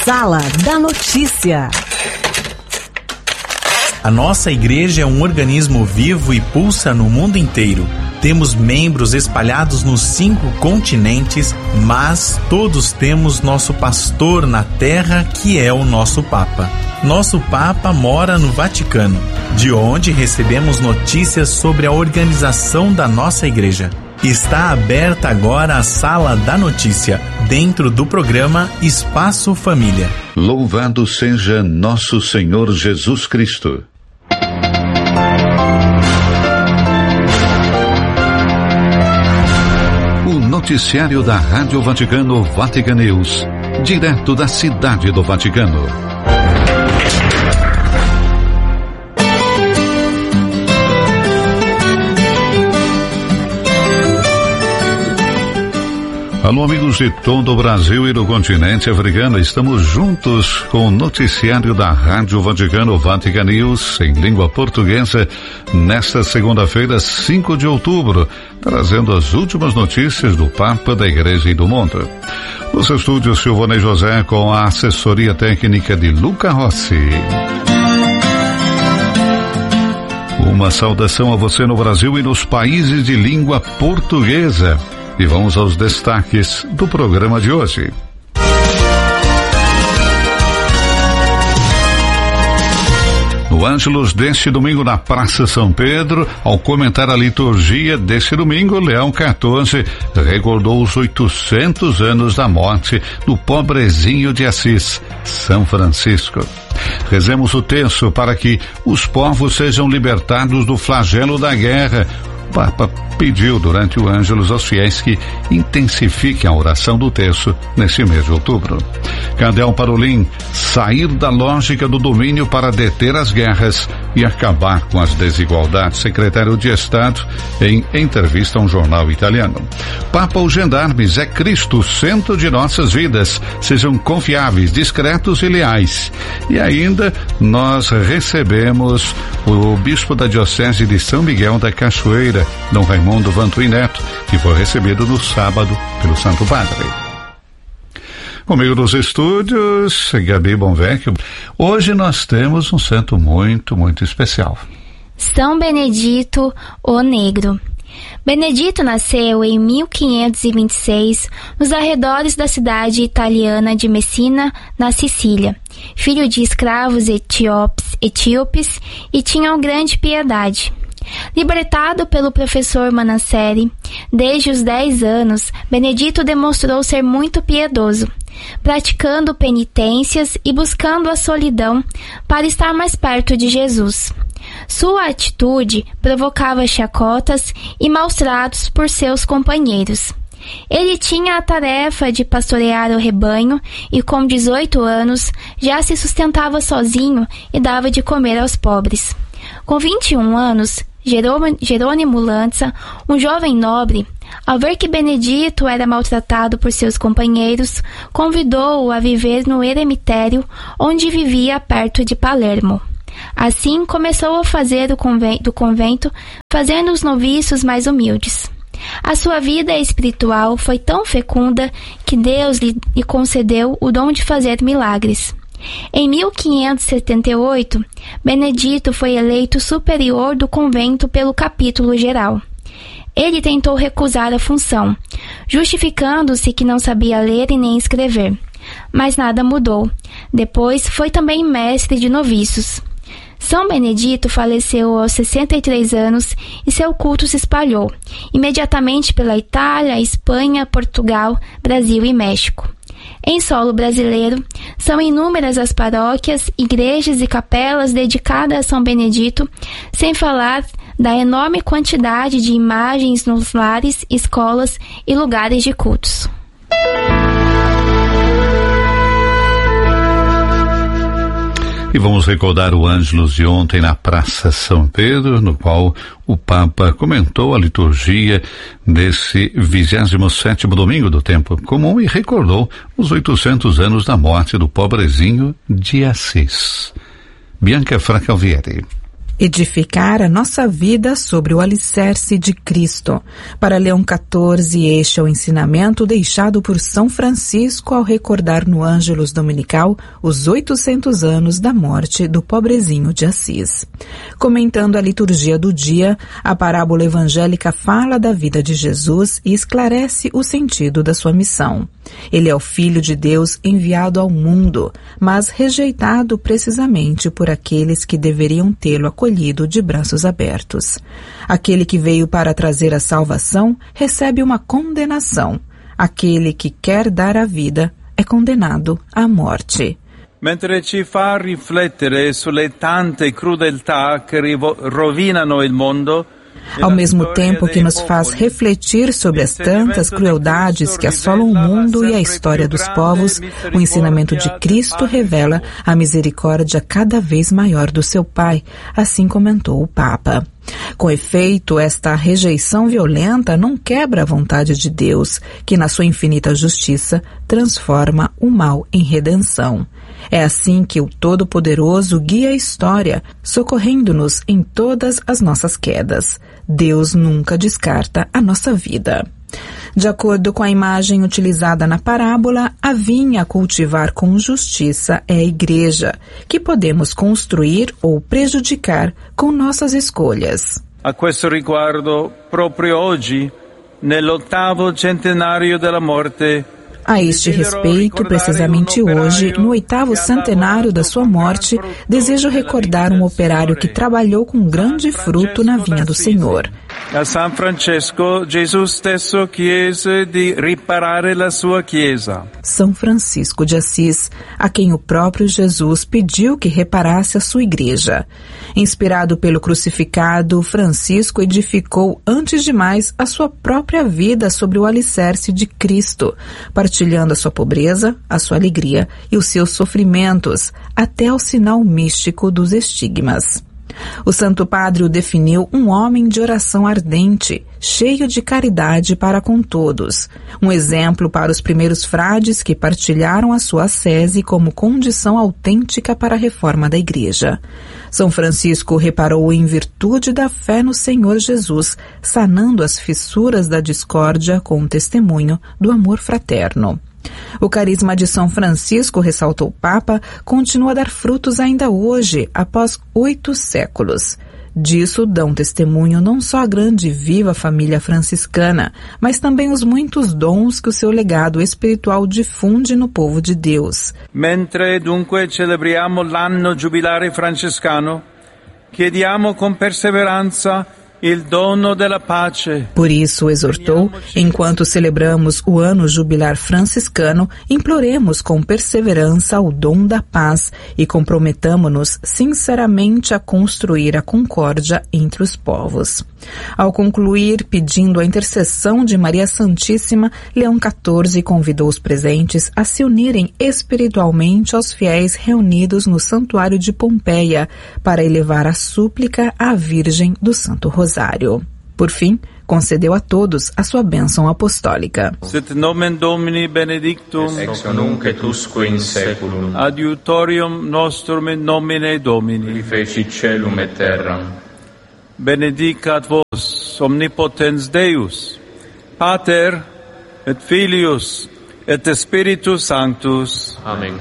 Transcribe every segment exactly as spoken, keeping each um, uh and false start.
Sala da Notícia. A nossa igreja é um organismo vivo e pulsa no mundo inteiro. Temos membros espalhados nos cinco continentes, mas todos temos nosso pastor na terra, que é o nosso Papa. Nosso Papa mora no Vaticano, de onde recebemos notícias sobre a organização da nossa igreja. Está aberta agora a Sala da Notícia, dentro do programa Espaço Família. Louvado seja nosso Senhor Jesus Cristo. O noticiário da Rádio Vaticano Vatican News, direto da cidade do Vaticano. Alô, amigos de todo o Brasil e do continente africano, estamos juntos com o noticiário da Rádio Vaticano Vatican News em língua portuguesa nesta segunda-feira, cinco de outubro, trazendo as últimas notícias do Papa, da Igreja e do mundo. Nos estúdios, Silvonei José com a assessoria técnica de Luca Rossi. Uma saudação a você no Brasil e nos países de língua portuguesa. E vamos aos destaques do programa de hoje. No Ângelus deste domingo na Praça São Pedro, ao comentar a liturgia deste domingo, Leão quatorze recordou os oitocentos anos da morte do pobrezinho de Assis, São Francisco. Rezemos o terço para que os povos sejam libertados do flagelo da guerra. O Papa pediu durante o Ângelus aos fiéis que intensifiquem a oração do terço neste mês de outubro. Candel Parolin, sair da lógica do domínio para deter as guerras e acabar com as desigualdades. Secretário de Estado em entrevista a um jornal italiano. Papa os gendarmes, é Cristo o centro de nossas vidas. Sejam confiáveis, discretos e leais. E ainda nós recebemos o bispo da Diocese de São Miguel da Cachoeira, Dom Raimundo Vantuí Neto, que foi recebido no sábado pelo Santo Padre. Comigo nos estúdios, Gabi Bonvecchio. Hoje nós temos um santo muito, muito especial. São Benedito o Negro. Benedito nasceu em mil quinhentos e vinte e seis nos arredores da cidade italiana de Messina, na Sicília. Filho de escravos etíopes, etíopes e tinha uma grande piedade. Libertado pelo professor Manasseri, desde os dez anos, Benedito demonstrou ser muito piedoso, praticando penitências e buscando a solidão para estar mais perto de Jesus. Sua atitude provocava chacotas e maus-tratos por seus companheiros. Ele tinha a tarefa de pastorear o rebanho e, com dezoito anos, já se sustentava sozinho e dava de comer aos pobres. Com vinte e um anos, Jerônimo Lanza, um jovem nobre, ao ver que Benedito era maltratado por seus companheiros, convidou-o a viver no eremitério onde vivia perto de Palermo. Assim, começou a fazer do convento, do convento, fazendo os noviços mais humildes. A sua vida espiritual foi tão fecunda que Deus lhe concedeu o dom de fazer milagres. Em mil quinhentos e setenta e oito, Benedito foi eleito superior do convento pelo capítulo geral. Ele tentou recusar a função, justificando-se que não sabia ler e nem escrever. Mas nada mudou. Depois foi também mestre de noviços. São Benedito faleceu aos sessenta e três anos e seu culto se espalhou, imediatamente pela Itália, Espanha, Portugal, Brasil e México. Em solo brasileiro, são inúmeras as paróquias, igrejas e capelas dedicadas a São Benedito, sem falar da enorme quantidade de imagens nos lares, escolas e lugares de cultos. E vamos recordar o Ângelus de ontem na Praça São Pedro, no qual o Papa comentou a liturgia desse vigésimo sétimo domingo do tempo comum e recordou os oitocentos anos da morte do pobrezinho de Assis. Bianca Fracalvieri. Edificar a nossa vida sobre o alicerce de Cristo. Para Leão quatorze, este é o ensinamento deixado por São Francisco ao recordar no Ângelus Dominical os oitocentos anos da morte do pobrezinho de Assis. Comentando a liturgia do dia, a parábola evangélica fala da vida de Jesus e esclarece o sentido da sua missão. Ele é o Filho de Deus enviado ao mundo, mas rejeitado precisamente por aqueles que deveriam tê-lo acolhido de braços abertos. Aquele que veio para trazer a salvação recebe uma condenação. Aquele que quer dar a vida é condenado à morte. Mentre ci fa riflettere sulle tante crudeltà che rovinano il mondo, ao mesmo tempo que nos faz refletir sobre as tantas crueldades que assolam o mundo e a história dos povos, o ensinamento de Cristo revela a misericórdia cada vez maior do seu Pai, assim comentou o Papa. Com efeito, esta rejeição violenta não quebra a vontade de Deus, que na sua infinita justiça transforma o mal em redenção. É assim que o Todo-Poderoso guia a história, socorrendo-nos em todas as nossas quedas. Deus nunca descarta a nossa vida. De acordo com a imagem utilizada na parábola, a vinha a cultivar com justiça é a Igreja, que podemos construir ou prejudicar com nossas escolhas. A questo riguardo, proprio oggi, nell'ottavo centenario della morte, a este respeito, precisamente hoje, no oitavo centenário da sua morte, desejo recordar um operário que trabalhou com grande fruto na vinha do Senhor. A San Francesco, Jesus stesso chiese di riparare la sua chiesa. São Francisco de Assis, a quem o próprio Jesus pediu que reparasse a sua igreja. Inspirado pelo crucificado, Francisco edificou, antes de mais, a sua própria vida sobre o alicerce de Cristo, partilhando a sua pobreza, a sua alegria e os seus sofrimentos, até ao sinal místico dos estigmas. O Santo Padre o definiu um homem de oração ardente, cheio de caridade para com todos, um exemplo para os primeiros frades que partilharam a sua ascese como condição autêntica para a reforma da Igreja. São Francisco reparou em virtude da fé no Senhor Jesus, sanando as fissuras da discórdia com o testemunho do amor fraterno. O carisma de São Francisco, ressaltou o Papa, continua a dar frutos ainda hoje, após oito séculos. Disso dão testemunho não só a grande e viva família franciscana, mas também os muitos dons que o seu legado espiritual difunde no povo de Deus. Mentre dunque celebriamo l'anno giubilare francescano, chiediamo con perseveranza il dono della pace. Por isso, exortou, enquanto celebramos o ano jubilar franciscano, imploremos com perseverança o dom da paz e comprometamo-nos sinceramente a construir a concórdia entre os povos. Ao concluir, pedindo a intercessão de Maria Santíssima, Leão quatorze convidou os presentes a se unirem espiritualmente aos fiéis reunidos no Santuário de Pompeia para elevar a súplica à Virgem do Santo Rosário. Por fim, concedeu a todos a sua bênção apostólica. Sit nomen Domini benedictum, ex nunc et usque in seculum, adiutorium nostrum in nomine Domini, qui feci celum et terram. Benedicat vos omnipotens Deus, Pater et Filius et Spiritus Sanctus. Amém.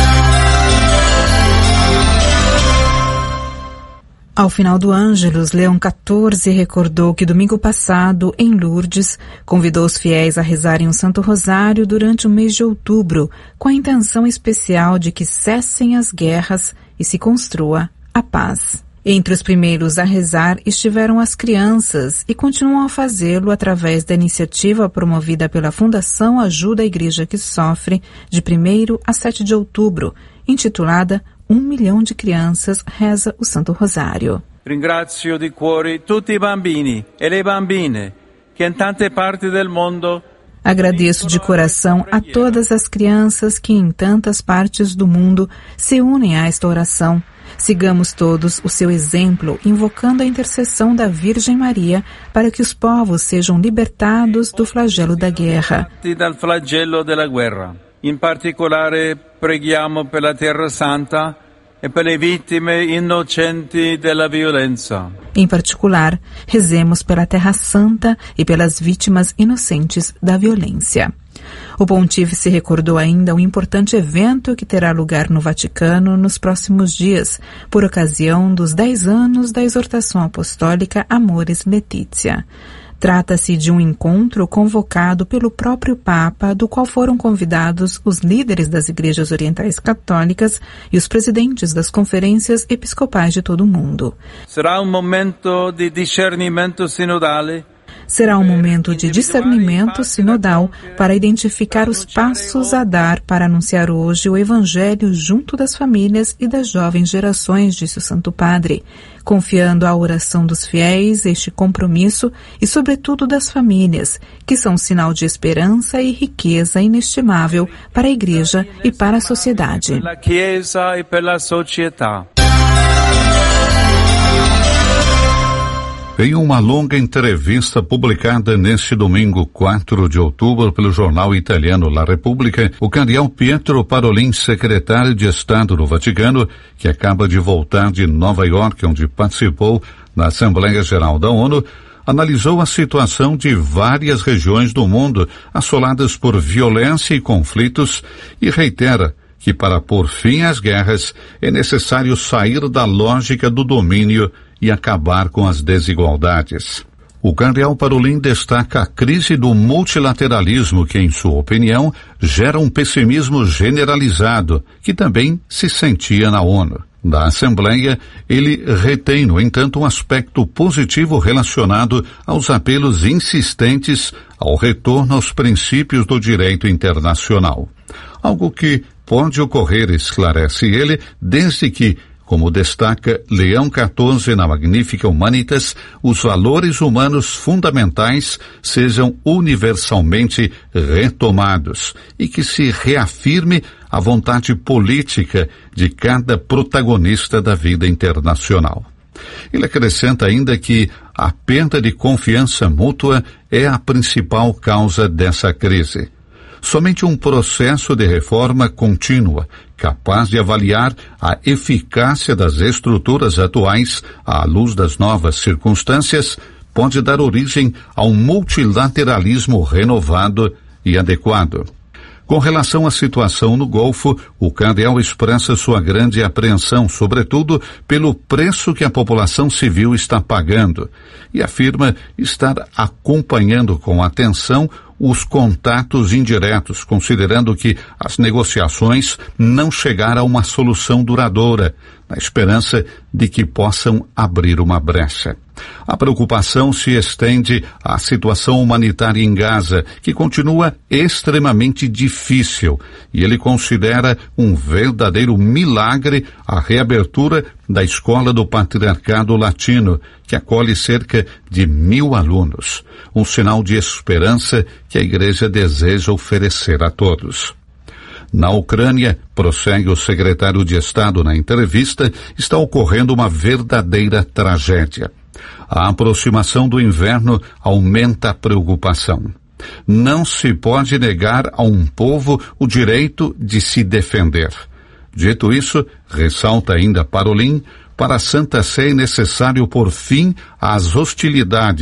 Ao final do Ângelus, Leão quatorze recordou que domingo passado, em Lourdes, convidou os fiéis a rezarem o Santo Rosário durante o mês de outubro, com a intenção especial de que cessem as guerras e se construa a paz. Entre os primeiros a rezar estiveram as crianças e continuam a fazê-lo através da iniciativa promovida pela Fundação Ajuda a Igreja que Sofre, de primeiro a sete de outubro, intitulada Um milhão de crianças reza o Santo Rosário. Ringrazio di cuore tutti i bambini e le bambine che in tante parti del mondo. Agradeço de coração a todas as crianças que em tantas partes do mundo se unem a esta oração. Sigamos todos o seu exemplo, invocando a intercessão da Virgem Maria para que os povos sejam libertados do flagelo da guerra. Dal flagelo della guerra. In particolare preghiamo per la Terra Santa e per le vittime innocenti della violenza. Em particular, rezemos pela Terra Santa e pelas vítimas inocentes da violência. O pontífice recordou ainda um importante evento que terá lugar no Vaticano nos próximos dias, por ocasião dos dez anos da exortação apostólica Amoris Laetitia. Trata-se de um encontro convocado pelo próprio Papa, do qual foram convidados os líderes das igrejas orientais católicas e os presidentes das conferências episcopais de todo o mundo. Será um momento de discernimento sinodale. Será um momento de discernimento sinodal para identificar os passos a dar para anunciar hoje o Evangelho junto das famílias e das jovens gerações, disse o Santo Padre, confiando à oração dos fiéis este compromisso e, sobretudo, das famílias, que são sinal de esperança e riqueza inestimável para a Igreja e para a sociedade. Pela Chiesa e pela società. Em uma longa entrevista publicada neste domingo, quatro de outubro, pelo jornal italiano La Repubblica, o cardeal Pietro Parolin, secretário de Estado do Vaticano, que acaba de voltar de Nova York, onde participou da Assembleia Geral da ONU, analisou a situação de várias regiões do mundo assoladas por violência e conflitos e reitera que para pôr fim às guerras é necessário sair da lógica do domínio e acabar com as desigualdades. O cardeal Parolin destaca a crise do multilateralismo que, em sua opinião, gera um pessimismo generalizado, que também se sentia na ONU. Da Assembleia, ele retém, no entanto, um aspecto positivo relacionado aos apelos insistentes ao retorno aos princípios do direito internacional. Algo que pode ocorrer, esclarece ele, desde que, como destaca Leão quatorze na Magnífica Humanitas, os valores humanos fundamentais sejam universalmente retomados e que se reafirme a vontade política de cada protagonista da vida internacional. Ele acrescenta ainda que a perda de confiança mútua é a principal causa dessa crise. Somente um processo de reforma contínua, capaz de avaliar a eficácia das estruturas atuais à luz das novas circunstâncias, pode dar origem a um multilateralismo renovado e adequado. Com relação à situação no Golfo, o cardeal expressa sua grande apreensão, sobretudo pelo preço que a população civil está pagando, e afirma estar acompanhando com atenção os contatos indiretos, considerando que as negociações não chegaram a uma solução duradoura, na esperança de que possam abrir uma brecha. A preocupação se estende à situação humanitária em Gaza, que continua extremamente difícil, e ele considera um verdadeiro milagre a reabertura da Escola do Patriarcado Latino, que acolhe cerca de mil alunos, um sinal de esperança que a Igreja deseja oferecer a todos. Na Ucrânia, prossegue o secretário de Estado na entrevista, está ocorrendo uma verdadeira tragédia. A aproximação do inverno aumenta a preocupação. Não se pode negar a um povo o direito de se defender. Dito isso, ressalta ainda Parolin, para a Santa Sé é necessário pôr fim às hostilidades